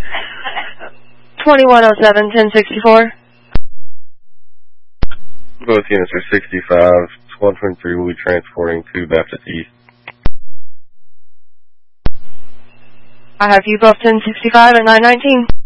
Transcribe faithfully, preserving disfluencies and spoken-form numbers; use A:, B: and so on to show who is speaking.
A: twenty-one oh seven, ten sixty-four.
B: Both units are sixty-five. one twenty-three will be transporting to Baptist East.
A: I have you both ten sixty-five at nine nineteen.